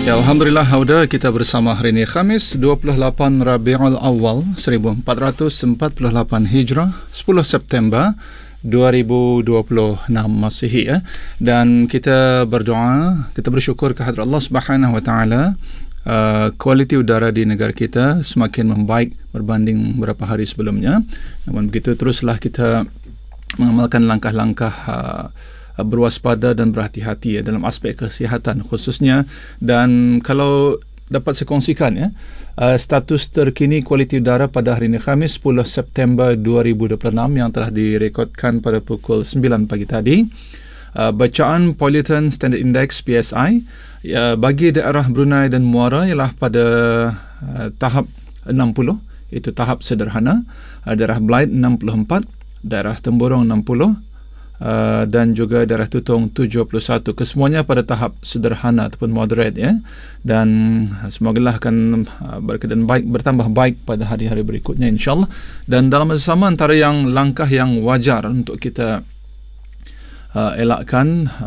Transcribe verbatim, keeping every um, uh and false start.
Ya, Alhamdulillah, Hauda, kita bersama hari ini Khamis dua puluh lapan Rabiul Awal seribu empat ratus empat puluh lapan Hijrah, sepuluh September dua ribu dua puluh enam Masihi, ya. Dan kita berdoa, kita bersyukur kehadrat Allah Subhanahu wa taala. Uh, kualiti udara di negara kita semakin membaik berbanding beberapa hari sebelumnya. Namun begitu, teruslah kita mengamalkan langkah-langkah uh, berwaspada dan berhati-hati, ya, dalam aspek kesihatan khususnya. Dan kalau dapat saya kongsikan, ya, uh, status terkini kualiti udara pada hari ini Khamis sepuluh September dua ribu dua puluh enam yang telah direkodkan pada pukul sembilan pagi tadi. Uh, bacaan Pollutant Standard Index P S I uh, bagi daerah Brunei dan Muara ialah pada uh, tahap enam puluh, itu tahap sederhana. Uh, daerah Blyth enam puluh empat, daerah Temburong enam puluh, uh, dan juga daerah Tutong tujuh puluh satu. Kesemuanya pada tahap sederhana ataupun moderate, ya. Dan uh, semogalah akan uh, berkeadaan baik, bertambah baik pada hari-hari berikutnya, insyaAllah. Dan dalam masa sama, antara yang langkah yang wajar untuk kita uh, elakkan